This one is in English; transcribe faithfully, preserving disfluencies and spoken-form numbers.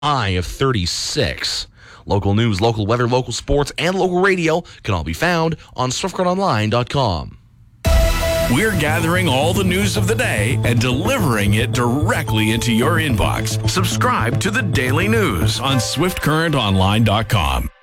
high of thirty-six. Local news, local weather, local sports, and local radio can all be found on swift current online dot com. We're gathering all the news of the day and delivering it directly into your inbox. Subscribe to the Daily News on swift current online dot com.